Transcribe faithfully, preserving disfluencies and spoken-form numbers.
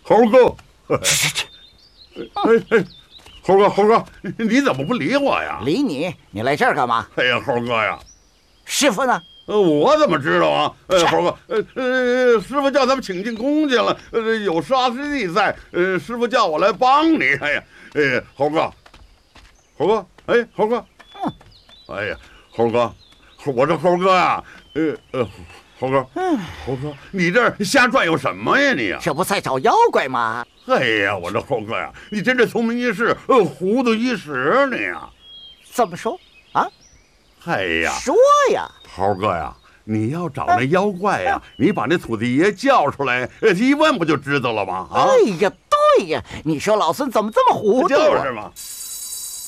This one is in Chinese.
猴哥，哎哎，猴哥，猴哥，你怎么不理我呀？ 理你？你来这儿干嘛？ 哎呀，猴哥呀， 师傅呢？ 呃，我怎么知道啊？呃，猴哥，呃呃，师傅叫他们请进宫去了。呃，有沙师弟在，呃，师傅叫我来帮你。哎呀，哎，猴哥，猴哥，哎，猴哥， 嗯， 哎呀，猴哥，我这猴哥呀，呃呃，猴哥，嗯，猴哥，你这瞎转悠什么呀你呀？ 这不在找妖怪吗？ 哎呀，我这猴哥呀，你真是聪明一世，呃，糊涂一时你呀。 怎么说啊？ 哎呀， 说呀， 猴哥呀，你要找那妖怪呀，你把那土地爷叫出来，一问不就知道了吗？啊！ 哎呀，对呀，你说老孙怎么这么糊涂啊？ 就是嘛。